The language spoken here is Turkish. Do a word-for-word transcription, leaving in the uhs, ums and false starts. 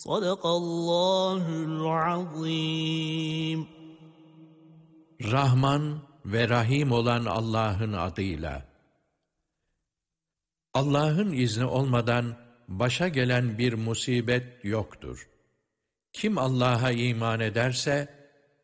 Sadakallahul azim. Rahman ve Rahim olan Allah'ın adıyla. Allah'ın izni olmadan başa gelen bir musibet yoktur. Kim Allah'a iman ederse,